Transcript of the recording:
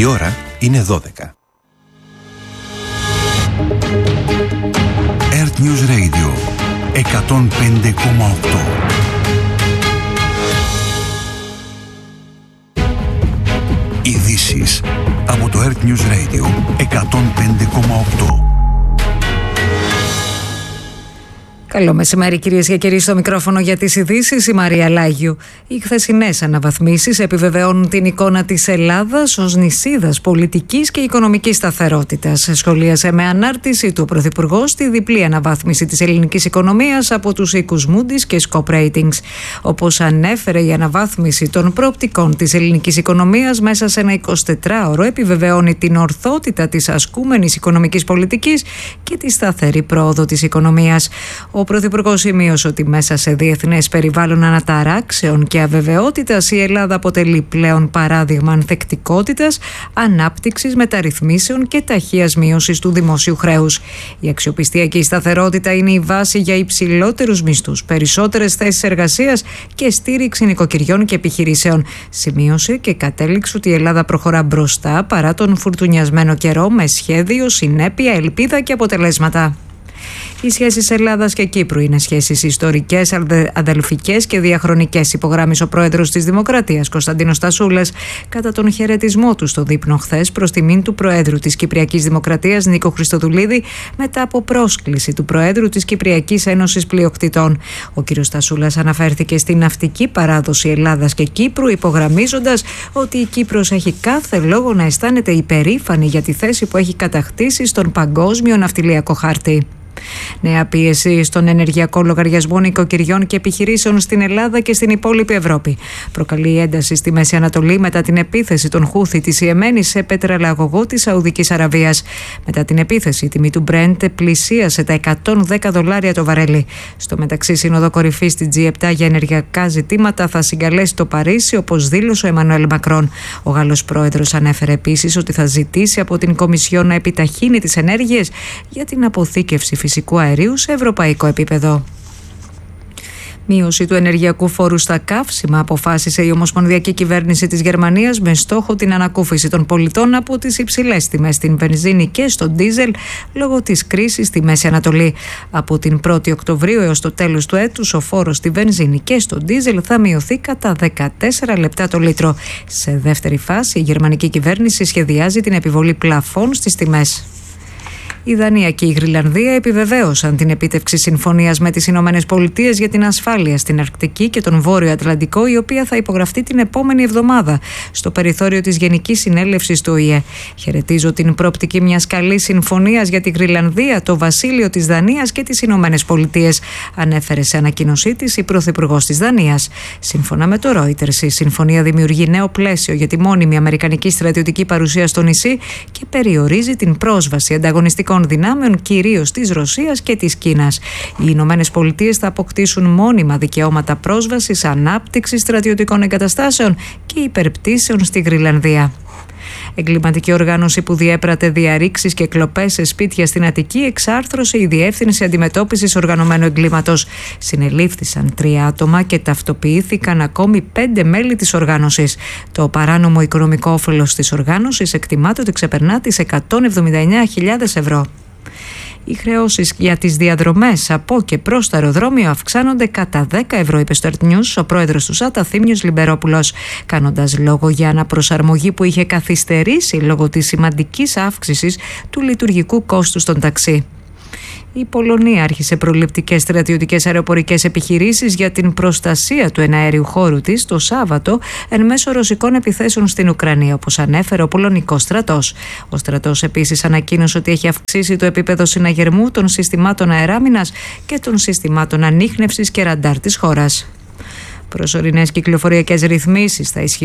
Η ώρα είναι 12. Earth News Radio 105,8. Ειδήσεις από το Earth News Radio 105,8. Καλό μεσημέρι, κυρίες και κύριοι, στο μικρόφωνο για τις ειδήσεις η Μαρία Λάγιου. Οι χθεσινές αναβαθμίσεις επιβεβαιώνουν την εικόνα της Ελλάδας ως νησίδας πολιτικής και οικονομικής σταθερότητας. Σχολίασε με ανάρτηση του Πρωθυπουργός τη διπλή αναβάθμιση της ελληνικής οικονομίας από τους οίκους Moody's και Scope Ratings. Όπως ανέφερε, η αναβάθμιση των προοπτικών της ελληνικής οικονομίας μέσα σε ένα 24ωρο επιβεβαιώνει την ορθότητα της ασκούμενης οικονομικής πολιτικής και τη σταθερή πρόοδο της οικονομίας. Ο Πρωθυπουργός σημείωσε ότι μέσα σε διεθνές περιβάλλον αναταράξεων και αβεβαιότητας η Ελλάδα αποτελεί πλέον παράδειγμα ανθεκτικότητας, ανάπτυξης, μεταρρυθμίσεων και ταχείας μείωσης του δημόσιου χρέους. Η αξιοπιστία και η σταθερότητα είναι η βάση για υψηλότερους μισθούς, περισσότερες θέσεις εργασίας και στήριξη νοικοκυριών και επιχειρήσεων. Σημείωσε και κατέληξε ότι η Ελλάδα προχωρά μπροστά παρά τον φουρτουνιασμένο καιρό με σχέδιο, συνέπεια, ελπίδα και αποτελέσματα. Οι σχέσεις Ελλάδας και Κύπρου είναι σχέσεις ιστορικές, αδελφικές και διαχρονικές, υπογράμμισε ο πρόεδρος της Δημοκρατίας, Κωνσταντίνος Τασούλας, κατά τον χαιρετισμό του στο δείπνο χθες προς τιμήν του Προέδρου της Κυπριακής Δημοκρατίας, Νίκο Χριστοδουλίδη, μετά από πρόσκληση του Προέδρου της Κυπριακής Ένωσης Πλειοκτητών. Ο κ. Τασούλας αναφέρθηκε στην ναυτική παράδοση Ελλάδας και Κύπρου, υπογραμμίζοντας ότι η Κύπρος έχει κάθε λόγο να αισθάνεται υπερήφανη για τη θέση που έχει κατακτήσει στον παγκόσμιο ναυτιλιακό χάρτη. Νέα πίεση στον ενεργειακό λογαριασμό νοικοκυριών και επιχειρήσεων στην Ελλάδα και στην υπόλοιπη Ευρώπη. Προκαλεί ένταση στη Μέση Ανατολή μετά την επίθεση των Χούθη της Ιεμένης σε πετρελαγωγό της Σαουδικής Αραβίας. Μετά την επίθεση, η τιμή του Brent πλησίασε τα $110 το βαρέλι. Στο μεταξύ, Σύνοδο Κορυφής στη G7 για ενεργειακά ζητήματα θα συγκαλέσει το Παρίσι, όπως δήλωσε ο Εμμανουέλ Μακρόν. Ο Γάλλος πρόεδρος ανέφερε επίσης ότι θα ζητήσει από την Κομισιόν να επιταχύνει τις ενέργειες για την αποθήκευση φυσικού αερίου σε ευρωπαϊκό επίπεδο. Μείωση του ενεργειακού φόρου στα καύσιμα αποφάσισε η Ομοσπονδιακή Κυβέρνηση της Γερμανίας με στόχο την ανακούφιση των πολιτών από τις υψηλές τιμές στην βενζίνη και στο ντίζελ λόγω της κρίσης στη Μέση Ανατολή. Από την 1η Οκτωβρίου έως το τέλος του έτους ο φόρος στη βενζίνη και στο ντίζελ θα μειωθεί κατά 14 λεπτά το λίτρο. Σε δεύτερη φάση η γερμανική κυβέρνηση σχεδιάζει την επιβολή πλαφών στις τιμές. Η Δανία και η Γροιλανδία επιβεβαίωσαν την επίτευξη συμφωνίας με τις Ηνωμένες Πολιτείες για την ασφάλεια στην Αρκτική και τον Βόρειο Ατλαντικό, η οποία θα υπογραφτεί την επόμενη εβδομάδα στο περιθώριο της Γενικής Συνέλευσης του ΟΗΕ. Χαιρετίζω την προοπτική μιας καλής συμφωνίας για τη Γροιλανδία, το Βασίλειο της Δανίας και τις Ηνωμένες Πολιτείες, ανέφερε σε ανακοίνωσή της η Πρωθυπουργός της Δανίας. Σύμφωνα με το Reuters, η συμφωνία δημιουργεί νέο πλαίσιο για τη μόνιμη αμερικανική στρατιωτική παρουσία στο νησί και περιορίζει την πρόσβαση ανταγωνιστικών δυνάμεων, κυρίως της Ρωσίας και της Κίνας. Οι Ηνωμένες Πολιτείες θα αποκτήσουν μόνιμα δικαιώματα πρόσβασης, ανάπτυξης στρατιωτικών εγκαταστάσεων και υπερπτήσεων στη Γροιλανδία. Εγκληματική οργάνωση που διέπρατε διαρρήξεις και κλοπές σε σπίτια στην Αττική εξάρθρωσε η Διεύθυνση Αντιμετώπισης Οργανωμένου Εγκλήματος. Συνελήφθησαν 3 άτομα και ταυτοποιήθηκαν ακόμη 5 μέλη της οργάνωσης. Το παράνομο οικονομικό όφελος της οργάνωσης εκτιμάται ότι ξεπερνά τις 179.000 ευρώ. Οι χρεώσεις για τις διαδρομές από και προς το αεροδρόμιο αυξάνονται κατά 10 ευρώ, είπε στο Earth News ο πρόεδρος του ΣΑΤΑ, Θήμιος Λιμπερόπουλος, κάνοντας λόγο για αναπροσαρμογή που είχε καθυστερήσει λόγω της σημαντικής αύξησης του λειτουργικού κόστους των ταξί. Η Πολωνία άρχισε προληπτικές στρατιωτικές αεροπορικές επιχειρήσεις για την προστασία του εναέριου χώρου της το Σάββατο εν μέσω ρωσικών επιθέσεων στην Ουκρανία, όπως ανέφερε ο πολωνικός στρατός. Ο στρατός επίσης ανακοίνωσε ότι έχει αυξήσει το επίπεδο συναγερμού των συστημάτων αεράμινας και των συστημάτων ανίχνευσης και ραντάρ της χώρας. Προσωρινές κυκλοφοριακές ρυθμίσεις θα ισχύσουν